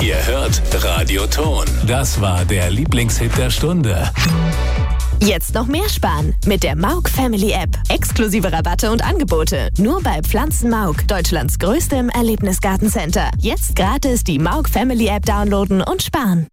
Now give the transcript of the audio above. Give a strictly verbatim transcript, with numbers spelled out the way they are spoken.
Ihr hört Radio Ton. Das war der Lieblingshit der Stunde. Jetzt noch mehr sparen mit der Mauk Family App. Exklusive Rabatte und Angebote. Nur bei Pflanzen Mauk, Deutschlands größtem Erlebnisgartencenter. Jetzt gratis die Mauk Family App downloaden und sparen.